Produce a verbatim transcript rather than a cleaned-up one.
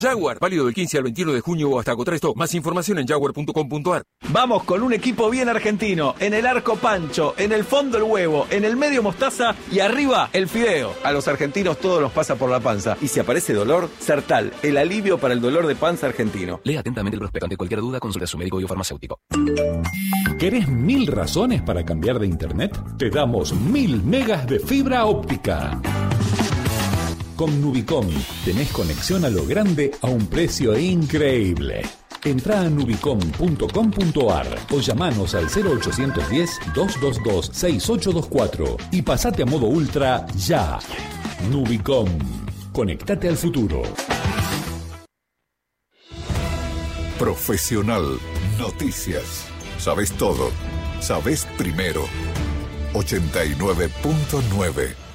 Jaguar, válido del quince al veintiuno de junio o hasta agotar stock. Más información en jaguar punto com punto ar. Vamos con un equipo bien argentino. En el arco Pancho, en el fondo el huevo, en el medio mostaza y arriba el fideo. A los argentinos todo nos pasa por la panza. Y si aparece dolor, Sertal, el alivio para el dolor de panza argentino. Lea atentamente el prospecto. Ante cualquier duda, consulte a su médico o farmacéutico. ¿Querés mil razones para cambiar de internet? Te damos mil megas de fibra óptica. Con Nubicom tenés conexión a lo grande a un precio increíble. Entrá a nubicom punto com punto ar o llamanos al cero ochocientos diez, doscientos veintidós, sesenta y ocho veinticuatro y pasate a modo ultra ya. Nubicom. Conectate al futuro. Profesional. Noticias. Sabés todo. Sabés primero. ochenta y nueve punto nueve